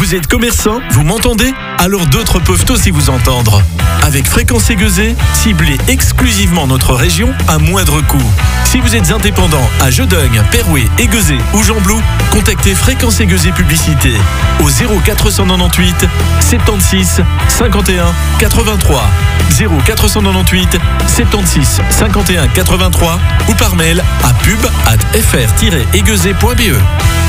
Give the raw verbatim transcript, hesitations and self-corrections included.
Vous êtes commerçant? Vous m'entendez? Alors d'autres peuvent aussi vous entendre. Avec Fréquence Aiguezée, ciblez exclusivement notre région à moindre coût. Si vous êtes indépendant à Jeudeugne, Perouet, Aiguezée ou Gembloux, contactez Fréquence Aiguezée Publicité au zéro quatre cent quatre-vingt-dix-huit soixante-six cinquante et un quatre-vingt-trois, zéro quatre cent quatre-vingt-dix-huit soixante-six cinquante et un quatre-vingt-trois ou par mail à pub arobase f r tiret aiguezée point b e.